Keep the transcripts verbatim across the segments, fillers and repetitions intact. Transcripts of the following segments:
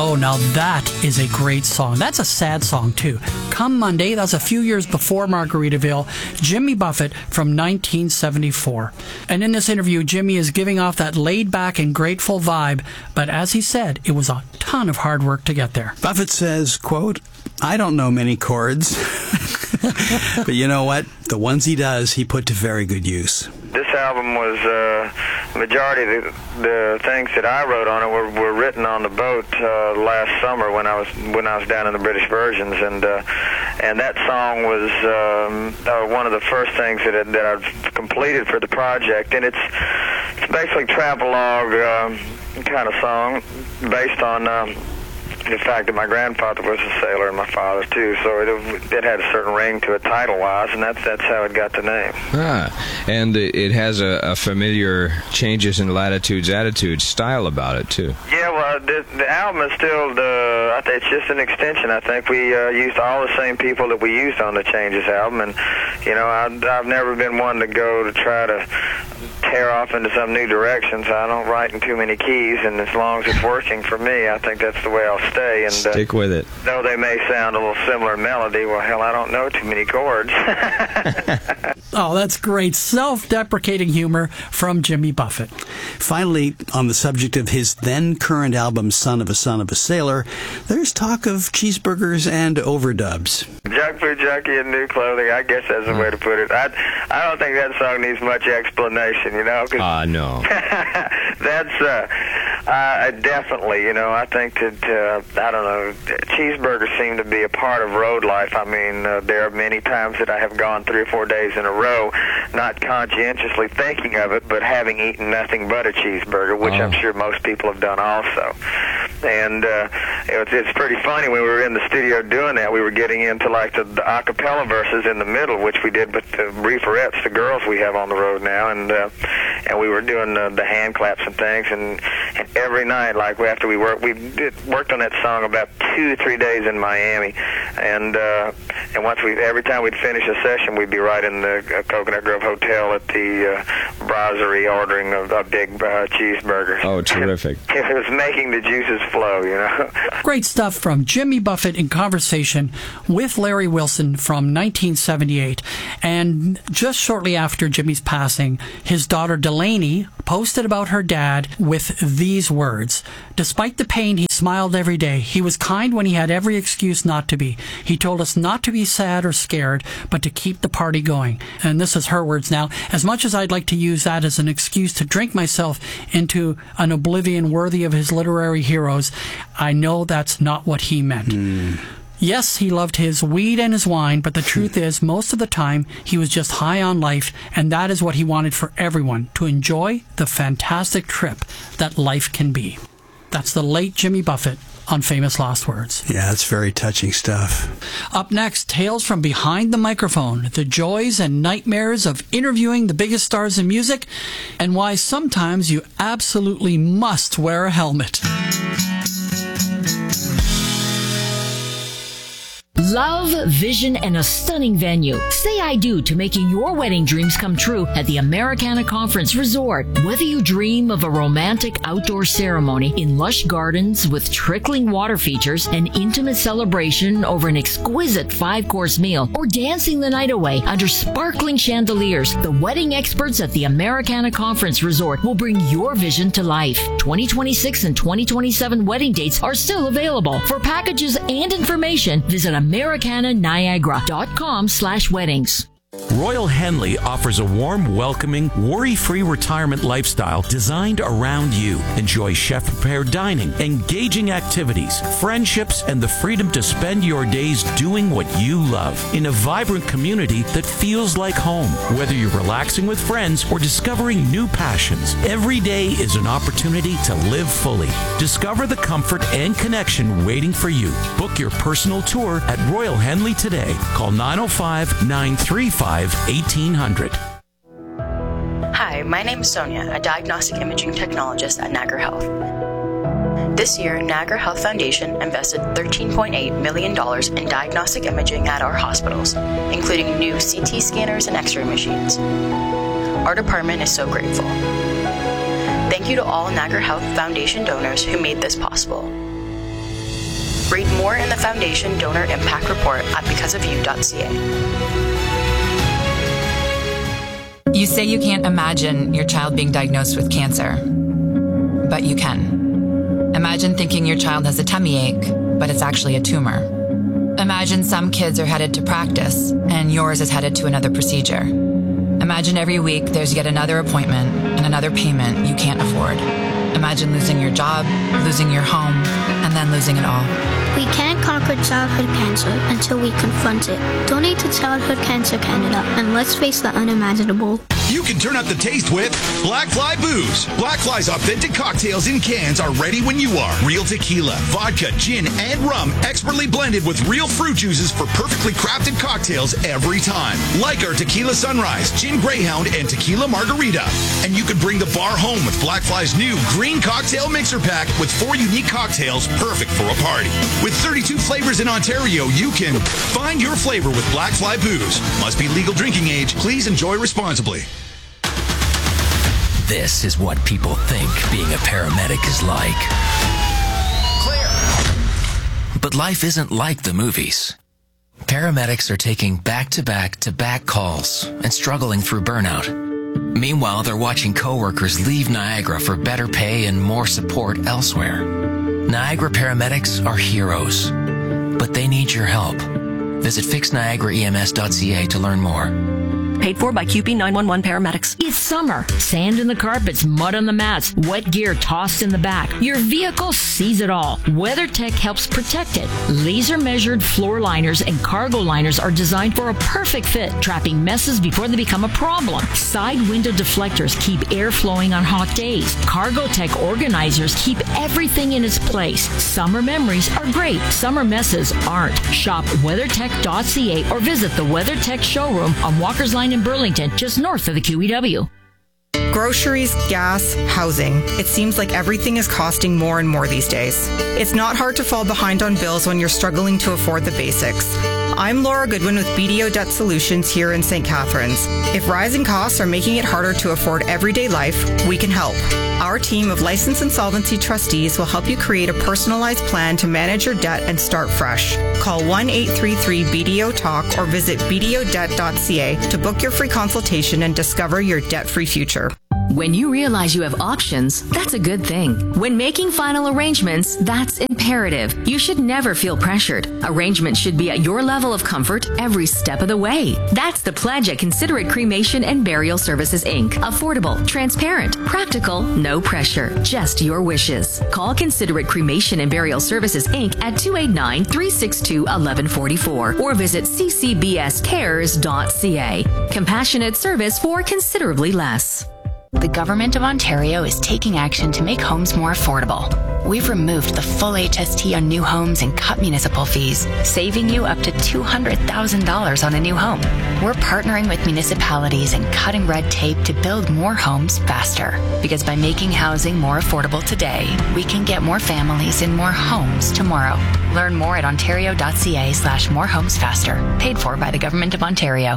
Oh, now that is a great song. That's a sad song, too. Come Monday, that's a few years before Margaritaville, Jimmy Buffett from nineteen seventy-four. And in this interview, Jimmy is giving off that laid-back and grateful vibe, but as he said, it was a ton of hard work to get there. Buffett says, quote, "I don't know many chords, but you know what? The ones he does, he put to very good use." This album was, uh, majority of the, the things that I wrote on it were, were written on the boat uh, last summer when I was when I was down in the British Virgins, and uh, and that song was um, uh, one of the first things that I, that I've completed for the project, and it's it's basically travelogue um, kind of song based on. Um, The fact that my grandfather was a sailor and my father too, so it it had a certain ring to it title-wise, and that's that's how it got the name. Ah, and it has a, a familiar changes in latitudes, attitudes style about it too. Yeah, well, the, the album is still the. I think it's just an extension. I think we uh, used all the same people that we used on the Changes album, and you know, I, I've never been one to go to try to tear off into some new direction, so I don't write in too many keys, and as long as it's working for me, I think that's the way I'll stay. And uh, stick with it. Though they may sound a little similar in melody, well, hell, I don't know too many chords. Oh, that's great. Self-deprecating humor from Jimmy Buffett. Finally, on the subject of his then-current album, Son of a Son of a Sailor, there's talk of cheeseburgers and overdubs. Junk food junkie in new clothing, I guess that's the way to put it. I, I don't think that song needs much explanation, you know? Ah, uh, no. That's, uh, uh, definitely, you know, I think that, uh, I don't know, cheeseburgers seem to be a part of road life. I mean, uh, there are many times that I have gone three or four days in a row, not conscientiously thinking of it, but having eaten nothing but a cheeseburger, which oh. I'm sure most people have done also. And uh, it, it's pretty funny, when we were in the studio doing that, we were getting into like the, the a cappella verses in the middle, which we did with the Reeferettes, the girls we have on the road now, and uh, and we were doing uh, the hand claps and things, and, and every night, like after we worked, we did, worked on that song about two, three days in Miami, and uh, and once we, every time we'd finish a session, we'd be right in the uh, Coconut Grove Hotel at the uh, brasserie ordering a, a big uh, cheeseburger. Oh, terrific. It, it was making the juices flow, you know. Great stuff from Jimmy Buffett in conversation with Larry Wilson from nineteen seventy-eight. And just shortly after Jimmy's passing, his daughter Delaney posted about her dad with these words. Despite the pain, he smiled every day. He was kind when he had every excuse not to be. He told us not to be sad or scared, but to keep the party going. And this is her words now. As much as I'd like to use that as an excuse to drink myself into an oblivion worthy of his literary heroes, I know that's not what he meant. Mm. Yes, he loved his weed and his wine, but the truth is, most of the time, he was just high on life, and that is what he wanted for everyone, to enjoy the fantastic trip that life can be. That's the late Jimmy Buffett on Famous Last Words. Yeah, that's very touching stuff. Up next, tales from behind the microphone, the joys and nightmares of interviewing the biggest stars in music, and why sometimes you absolutely must wear a helmet. Love, vision, and a stunning venue. Say I do to making your wedding dreams come true at the Americana Conference Resort. Whether you dream of a romantic outdoor ceremony in lush gardens with trickling water features, an intimate celebration over an exquisite five-course meal, or dancing the night away under sparkling chandeliers, the wedding experts at the Americana Conference Resort will bring your vision to life. twenty twenty-six and twenty twenty-seven wedding dates are still available. For packages and information, visit Americana Niagara dot com slash weddings. Royal Henley offers a warm, welcoming, worry-free retirement lifestyle designed around you. Enjoy chef-prepared dining, engaging activities, friendships, and the freedom to spend your days doing what you love in a vibrant community that feels like home. Whether you're relaxing with friends or discovering new passions, every day is an opportunity to live fully. Discover the comfort and connection waiting for you. Book your personal tour at Royal Henley today. Call nine oh five, nine three five, eighteen hundred. Hi, my name is Sonia, a diagnostic imaging technologist at Niagara Health. This year, Niagara Health Foundation invested thirteen point eight million dollars in diagnostic imaging at our hospitals, including new C T scanners and X-ray machines. Our department is so grateful. Thank you to all Niagara Health Foundation donors who made this possible. Read more in the Foundation Donor Impact Report at because of you dot c a. You say you can't imagine your child being diagnosed with cancer, but you can. Imagine thinking your child has a tummy ache, but it's actually a tumor. Imagine some kids are headed to practice, and yours is headed to another procedure. Imagine every week there's yet another appointment and another payment you can't afford. Imagine losing your job, losing your home, and then losing it all. We can't conquer childhood cancer until we confront it. Donate to Childhood Cancer Canada, and let's face the unimaginable. You can turn up the taste with Black Fly Booze. Black Fly's authentic cocktails in cans are ready when you are. Real tequila, vodka, gin, and rum, expertly blended with real fruit juices for perfectly crafted cocktails every time. Like our Tequila Sunrise, Gin Greyhound, and Tequila Margarita. And you can bring the bar home with Black Fly's new Green Cocktail Mixer Pack with four unique cocktails perfect for a party. With thirty-two flavors in Ontario, you can find your flavor with Black Fly Booze. Must be legal drinking age. Please enjoy responsibly. This is what people think being a paramedic is like. Clear. But life isn't like the movies. Paramedics are taking back-to-back-to-back calls and struggling through burnout. Meanwhile, they're watching coworkers leave Niagara for better pay and more support elsewhere. Niagara paramedics are heroes, but they need your help. Visit fix niagara e m s dot c a to learn more. Paid for by Q P nine one one Paramedics. It's summer. Sand in the carpets, mud on the mats, wet gear tossed in the back. Your vehicle sees it all. WeatherTech helps protect it. Laser-measured floor liners and cargo liners are designed for a perfect fit, trapping messes before they become a problem. Side window deflectors keep air flowing on hot days. CargoTech organizers keep everything in its place. Summer memories are great. Summer messes aren't. Shop weathertech dot c a or visit the WeatherTech showroom on Walker's Line in Burlington, just north of the Q E W. Groceries, gas, housing. It seems like everything is costing more and more these days. It's not hard to fall behind on bills when you're struggling to afford the basics. I'm Laura Goodwin with B D O Debt Solutions here in Saint Catharines. If rising costs are making it harder to afford everyday life, we can help. Our team of licensed insolvency trustees will help you create a personalized plan to manage your debt and start fresh. Call one eight three three B D O talk or visit b d o debt dot c a to book your free consultation and discover your debt-free future. When you realize you have options, that's a good thing. When making final arrangements, that's imperative. You should never feel pressured. Arrangements should be at your level of comfort every step of the way. That's the pledge at Considerate Cremation and Burial Services, Incorporated. Affordable, transparent, practical, no pressure, just your wishes. Call Considerate Cremation and Burial Services, Incorporated at two eight nine, three six two, one one four four or visit c c b s cares dot c a. Compassionate service for considerably less. The Government of Ontario is taking action to make homes more affordable. We've removed the full H S T on new homes and cut municipal fees, saving you up to two hundred thousand dollars on a new home. We're partnering with municipalities and cutting red tape to build more homes faster. Because by making housing more affordable today, we can get more families in more homes tomorrow. Learn more at ontario dot c a slash more homes faster. Paid for by the Government of Ontario.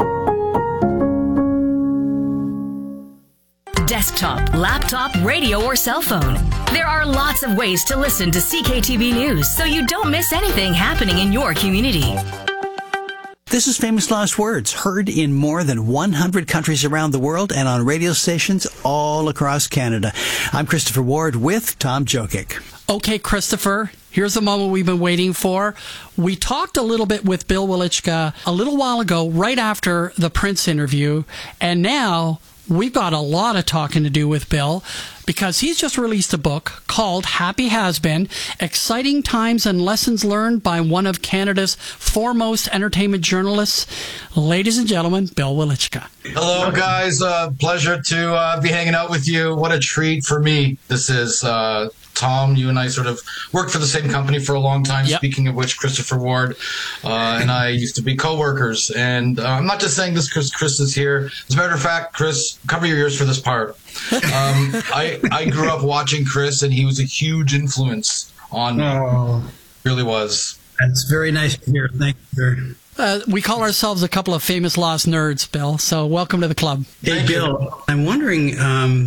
Desktop, laptop, radio, or cell phone. There are lots of ways to listen to C K T V News so you don't miss anything happening in your community. This is Famous Last Words, heard in more than one hundred countries around the world and on radio stations all across Canada. I'm Christopher Ward with Tom Jokic. Okay, Christopher, here's the moment we've been waiting for. We talked a little bit with Bill Welychka a little while ago, right after the Prince interview, and now we've got a lot of talking to do with Bill because he's just released a book called Happy Has Been, Exciting Times and Lessons Learned by one of Canada's foremost entertainment journalists. Ladies and gentlemen, Bill Welychka. Hello, guys. Uh, pleasure to uh, be hanging out with you. What a treat for me this is. Uh, Tom, you and I sort of worked for the same company for a long time. Yep. Speaking of which, Christopher Ward uh, and I used to be co-workers. And uh, I'm not just saying this because Chris is here. As a matter of fact, Chris, cover your ears for this part. Um, I, I grew up watching Chris, and he was a huge influence on me. Oh. Really was. That's very nice to hear. Thank you, sir. Uh, we call ourselves a couple of famous lost nerds, Bill. So welcome to the club. Hey, Bill, I'm wondering... Um,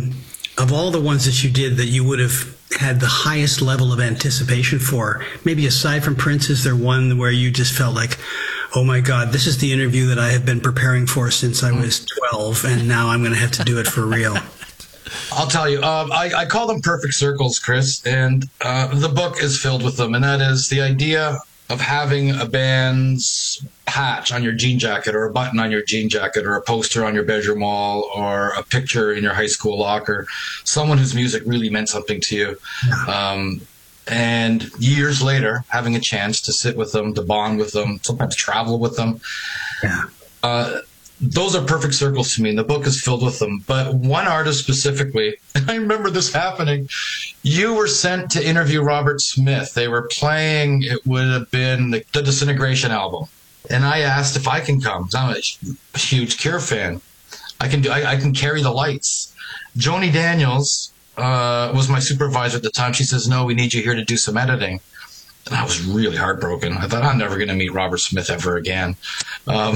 of all the ones that you did that you would have had the highest level of anticipation for? Maybe aside from Prince, is there one where you just felt like, oh my God, this is the interview that I have been preparing for since I was twelve, and now I'm going to have to do it for real? I'll tell you, uh, I, I call them perfect circles, Chris, and uh, the book is filled with them, and that is the idea of having a band's patch on your jean jacket, or a button on your jean jacket, or a poster on your bedroom wall, or a picture in your high school locker, someone whose music really meant something to you. Um, and years later, having a chance to sit with them, to bond with them, sometimes travel with them. Yeah. Uh, those are perfect circles to me, and the book is filled with them. But one artist specifically, and I remember this happening, you were sent to interview Robert Smith. They were playing, it would have been the, the Disintegration album. And I asked if I can come. I'm a huge Cure fan. I can do. I, I can carry the lights. Joni Daniels uh, was my supervisor at the time. She says, no, we need you here to do some editing. And I was really heartbroken. I thought, I'm never going to meet Robert Smith ever again. Um,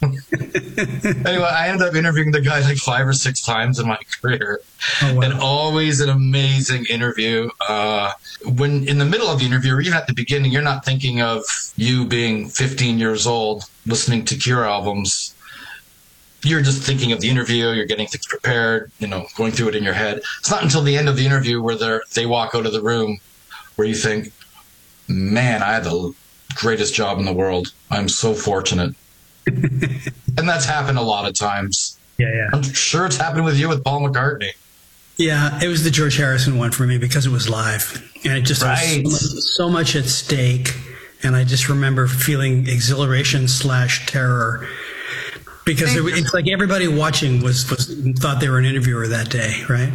anyway, I ended up interviewing the guy like five or six times in my career. Oh, wow. And always an amazing interview. Uh, when in the middle of the interview, or even at the beginning, you're not thinking of you being fifteen years old, listening to Cure albums. You're just thinking of the interview. You're getting things prepared, you know, going through it in your head. It's not until the end of the interview where they they walk out of the room where you think, man, I had the greatest job in the world. I'm so fortunate. And that's happened a lot of times. Yeah, yeah. I'm sure it's happened with you with Paul McCartney. Yeah, it was the George Harrison one for me because it was live. And it just right. was so much, so much at stake. And I just remember feeling exhilaration slash terror. Because it, it's like everybody watching was, was thought they were an interviewer that day, right?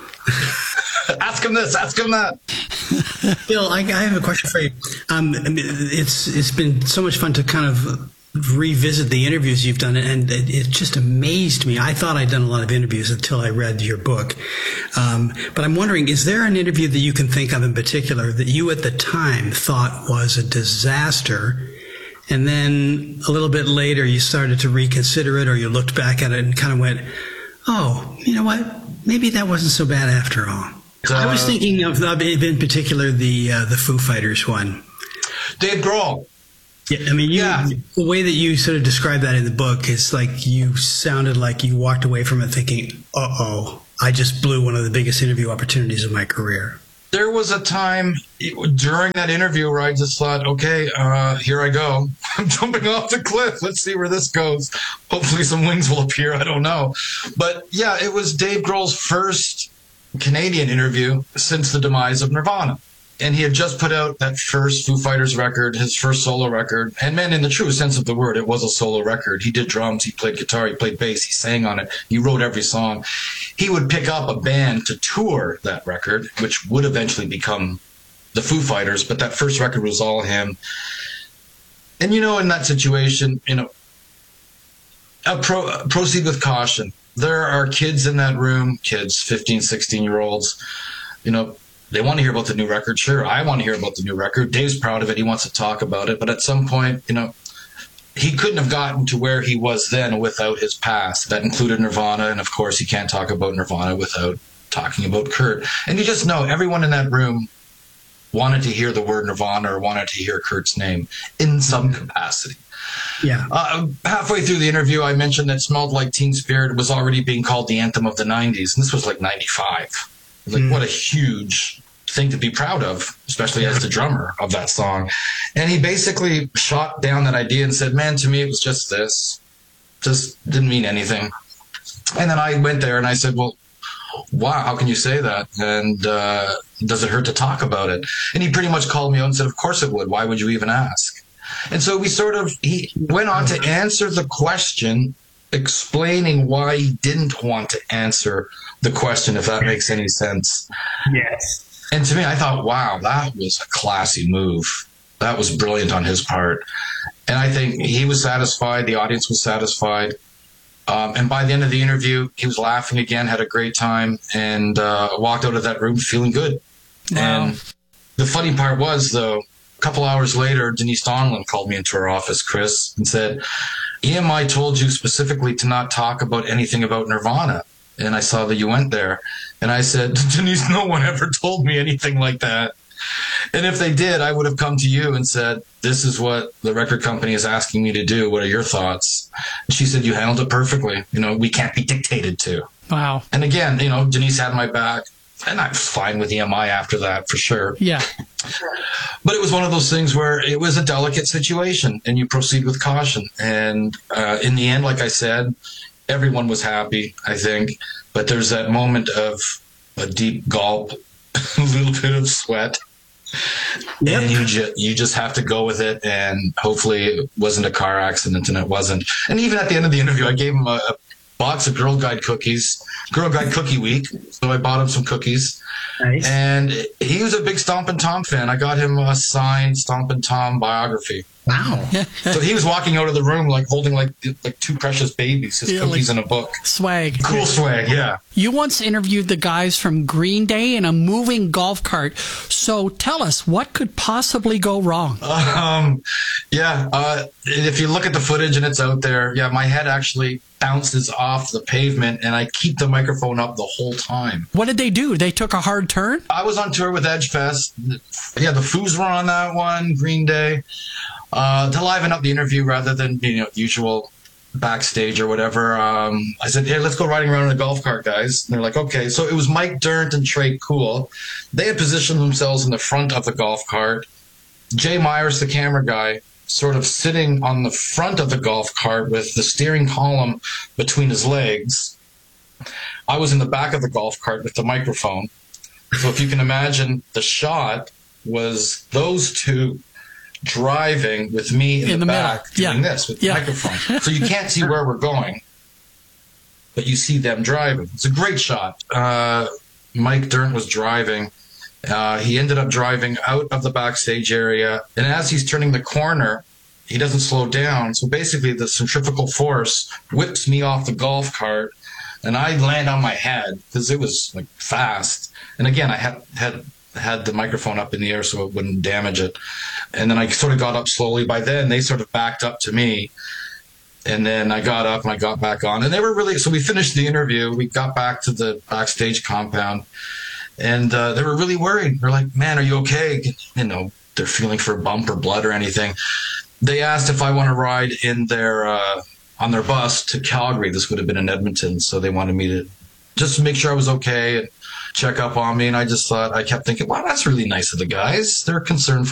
Ask him this, ask him that. Bill, I, I have a question for you. Um, it's it's been so much fun to kind of revisit the interviews you've done, and it, it just amazed me. I thought I'd done a lot of interviews until I read your book. Um, but I'm wondering, is there an interview that you can think of in particular that you at the time thought was a disaster, and then a little bit later you started to reconsider it, or you looked back at it and kind of went, oh, you know what? Maybe that wasn't so bad after all. Uh, I was thinking of, of in particular, the uh, the Foo Fighters one. Dave Grohl. Yeah, I mean, you, yeah. the way that you sort of described that in the book is like you sounded like you walked away from it thinking, uh-oh, I just blew one of the biggest interview opportunities of my career. There was a time during that interview where I just thought, okay, uh, here I go. I'm jumping off the cliff. Let's see where this goes. Hopefully some wings will appear. I don't know. But yeah, it was Dave Grohl's first Canadian interview since the demise of Nirvana. And he had just put out that first Foo Fighters record, his first solo record. And man, in the true sense of the word, it was a solo record. He did drums, he played guitar, he played bass, he sang on it, he wrote every song. He would pick up a band to tour that record, which would eventually become the Foo Fighters, but that first record was all him. And you know, in that situation, you know, uh, pro- uh, proceed with caution. There are kids in that room, kids, fifteen, sixteen year olds, you know, they want to hear about the new record. Sure, I want to hear about the new record. Dave's proud of it. He wants to talk about it. But at some point, you know, he couldn't have gotten to where he was then without his past. That included Nirvana. And of course, he can't talk about Nirvana without talking about Kurt. And you just know everyone in that room wanted to hear the word Nirvana or wanted to hear Kurt's name in some capacity. Yeah. Uh, halfway through the interview, I mentioned that Smelled Like Teen Spirit was already being called the anthem of the nineties. And this was like ninety-five. Like, mm. what a huge thing to be proud of, especially as the drummer of that song. And he basically shot down that idea and said, man, to me, it was just this. Just didn't mean anything. And then I went there and I said, well, wow, how can you say that? And uh, does it hurt to talk about it? And he pretty much called me out and said, of course it would. Why would you even ask? And so we sort of, he went on to answer the question, explaining why he didn't want to answer the question, if that makes any sense. Yes. And to me, I thought, wow, that was a classy move. That was brilliant on his part. And I think he was satisfied. The audience was satisfied. Um, and by the end of the interview, he was laughing again, had a great time, and uh, walked out of that room feeling good. Wow. And the funny part was, though, a couple hours later, Denise Donlin called me into her office, Chris, and said, E M I told you specifically to not talk about anything about Nirvana. and I saw that you went there. And I said, Denise, no one ever told me anything like that. And if they did, I would have come to you and said, this is what the record company is asking me to do. What are your thoughts? And she said, you handled it perfectly. You know, we can't be dictated to. Wow. And again, you know, Denise had my back, and I was fine with E M I after that for sure. Yeah. But it was one of those things where it was a delicate situation, and you proceed with caution. And uh, in the end, like I said, everyone was happy, I think. But there's that moment of a deep gulp, a little bit of sweat. Yep. And you, ju- you just have to go with it. And hopefully it wasn't a car accident, and it wasn't. And even at the end of the interview, I gave him a, a box of Girl Guide cookies, Girl Guide Cookie Week. So I bought him some cookies. Nice. And he was a big Stompin' Tom fan. I got him a signed Stompin' Tom biography. Wow. So he was walking out of the room like holding like like two precious babies, his yeah, cookies like in a book. Swag. Cool yeah. swag, yeah. You once interviewed the guys from Green Day in a moving golf cart. So tell us, what could possibly go wrong? Um, yeah, uh, if you look at the footage and it's out there, yeah, my head actually bounces off the pavement, and I keep the microphone up the whole time. What did they do? They took a hard turn? I was on tour with Edge Fest. Yeah, the Foos were on that one, Green Day. Uh, to liven up the interview rather than, you know, usual backstage or whatever, um, I said, hey, let's go riding around in a golf cart, guys. And they're like, okay. So it was Mike Dirnt and Trey Cool. They had positioned themselves in the front of the golf cart. Jay Myers, the camera guy, sort of sitting on the front of the golf cart with the steering column between his legs. I was in the back of the golf cart with the microphone. So if you can imagine, the shot was those two driving with me in, in the, the back middle. doing yeah. this with the yeah. microphone. So you can't see where we're going, but you see them driving. It's a great shot. Uh, Mike Dirnt was driving. Uh, he ended up driving out of the backstage area, and as he's turning the corner, he doesn't slow down. So basically the centrifugal force whips me off the golf cart, and I land on my head because it was like fast. And again, I had had had the microphone up in the air so it wouldn't damage it. And then I sort of got up slowly. By then, they sort of backed up to me. And then I got up and I got back on. And they were really, so we finished the interview. We got back to the backstage compound. And uh, they were really worried. They're like, man, are you okay? You know, they're feeling for a bump or blood or anything. They asked if I want to ride in their, uh, on their bus to Calgary. This would have been in Edmonton. So they wanted me to just make sure I was okay and check up on me. And I just thought, I kept thinking, wow, that's really nice of the guys. They're concerned for